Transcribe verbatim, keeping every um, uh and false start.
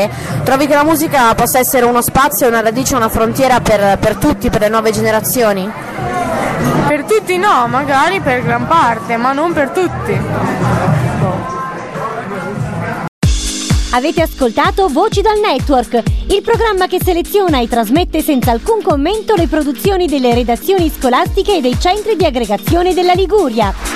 generale? Trovi che la musica possa essere uno spazio, una radice, una frontiera per, per tutti, per le nuove generazioni? Per tutti no, magari per gran parte, ma non per tutti. Avete ascoltato Voci dal Network, il programma che seleziona e trasmette senza alcun commento le produzioni delle redazioni scolastiche e dei centri di aggregazione della Liguria.